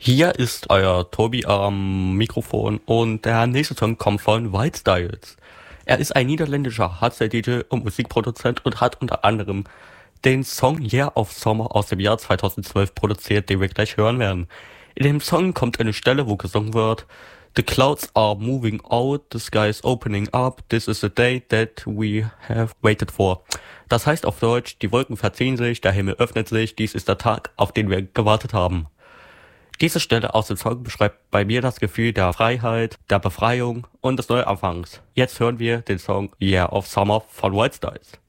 Hier ist euer Tobi am Mikrofon und der nächste Song kommt von White Styles. Er ist ein niederländischer Hardstyle-DJ und Musikproduzent und hat unter anderem den Song Year of Summer aus dem Jahr 2012 produziert, den wir gleich hören werden. In dem Song kommt eine Stelle, wo gesungen wird: The clouds are moving out, the sky is opening up, this is the day that we have waited for. Das heißt auf Deutsch, die Wolken verziehen sich, der Himmel öffnet sich, dies ist der Tag, auf den wir gewartet haben. Diese Stelle aus dem Song beschreibt bei mir das Gefühl der Freiheit, der Befreiung und des Neuanfangs. Jetzt hören wir den Song Year of Summer von White Styles.